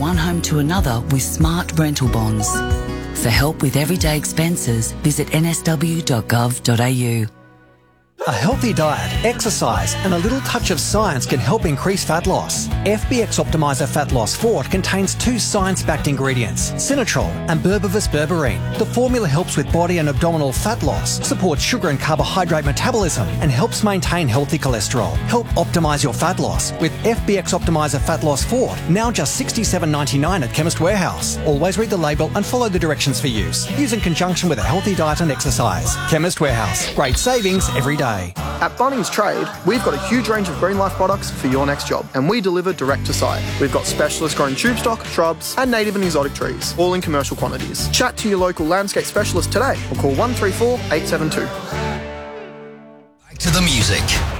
one home to another with smart rental bonds. For help with everyday expenses, visit nsw.gov.au. A healthy diet, exercise and a little touch of science can help increase fat loss. FBX Optimizer Fat Loss Fort contains 2 science-backed ingredients, Sinatrol and Berberis berberine. The formula helps with body and abdominal fat loss, supports sugar and carbohydrate metabolism and helps maintain healthy cholesterol. Help optimise your fat loss with FBX Optimizer Fat Loss Fort, now just $67.99 at Chemist Warehouse. Always read the label and follow the directions for use. Use in conjunction with a healthy diet and exercise. Chemist Warehouse. Great savings every day. At Bunnings Trade, we've got a huge range of Green Life products for your next job, and we deliver direct to site. We've got specialists growing tube stock, shrubs, and native and exotic trees, all in commercial quantities. Chat to your local landscape specialist today or call 134 872. Back to the music.